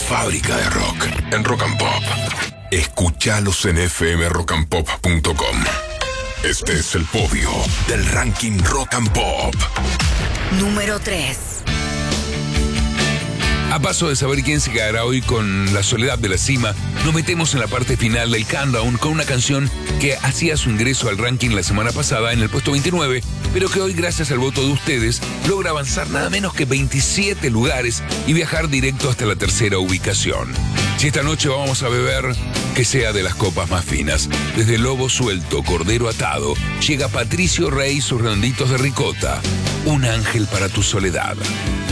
fábrica de rock en Rock and Pop. Escuchalos en fmrockandpop.com. Este es el podio del ranking Rock and Pop. Número 3. A paso de saber quién se quedará hoy con La Soledad de la Cima, nos metemos en la parte final del countdown con una canción que hacía su ingreso al ranking la semana pasada en el puesto 29, pero que hoy, gracias al voto de ustedes, logra avanzar nada menos que 27 lugares y viajar directo hasta la tercera ubicación. Si esta noche vamos a beber, que sea de las copas más finas. Desde Lobo Suelto, Cordero Atado, llega Patricio Rey y sus redonditos de ricota. Un ángel para tu soledad.